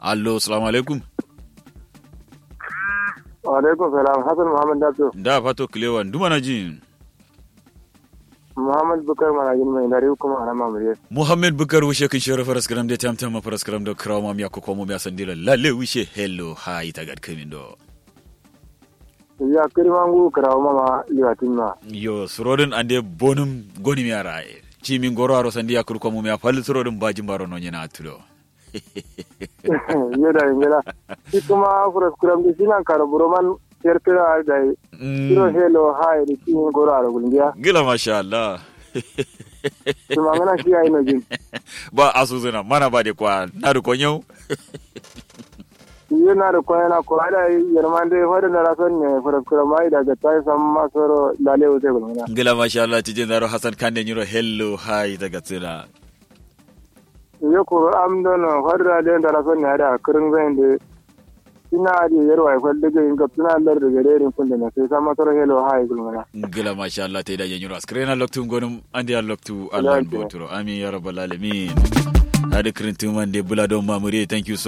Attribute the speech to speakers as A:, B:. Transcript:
A: Allo, assalamu alaikum.
B: Wa alaikum salam. Hassan Muhammad Dato.
A: Da fato kilewan duma na jin.
B: Muhammad Bukar Manajin mai dare kuma ana mamure.
A: Muhammad Bukar wishe kin shara faraskaram da tamtama faraskaram da krawa mi akoko mu mi asandira lalle wishe hello hi tagad kamin do.
B: Ya kirmangu krawa mama liwatin ma.
A: Yo surodin ande bonum goni mi ara. Ci min goro aro sandi akko mu mi afal surodin bajin baro no nyana atulo.
B: Yo da ingela. Shi kuma faraskaram da sinan karaburo man Yerkira da kiro hello hi da cikin goro a gungiya.
A: Gila masha Allah.
B: Kuma ngana shi yayi no jin.
A: Ba asuzuna mana ba de kwa na da konyo.
B: Yana da kwana ko ada yarman da hoda na rason ne fara mai daga tai sam masoro lale wuce gulmuna.
A: Gila masha Allah tijin zaro Hassan Kande nyiro hello hi daga tsira.
B: Yo ko am don hoda da rason ne da kirin zan da ina da yarwa ko daga inga tuna lar da garerin kun da sai sama toro hello hi gulmana.
A: Gila masha Allah tai da nyiro skrena loktu gonum andi loktu Allah botoro amin ya rabbal alamin. Hada kirin tuman de bula don mamure thank you so